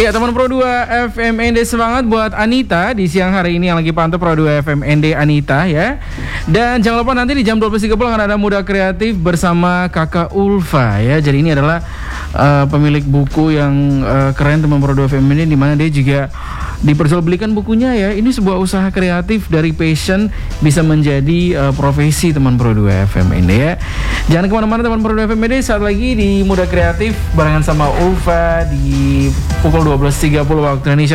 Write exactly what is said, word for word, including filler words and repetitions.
Ya teman Pro dua F M N D, semangat buat Anita di siang hari ini yang lagi pantau Pro dua F M N D Anita ya. Dan jangan lupa nanti di jam dua belas tiga puluh akan ada Muda Kreatif bersama Kakak Ulfa ya. Jadi ini adalah uh, pemilik buku yang uh, keren teman Pro dua F M N D, di mana dia juga diperjualbelikan bukunya ya. Ini sebuah usaha kreatif dari passion bisa menjadi uh, profesi teman Pro dua F M N D ya. Jangan kemana-mana teman Pro dua F M N D, saat lagi di Muda Kreatif barengan sama Ulfa di pukul dua belas tiga puluh waktu Indonesia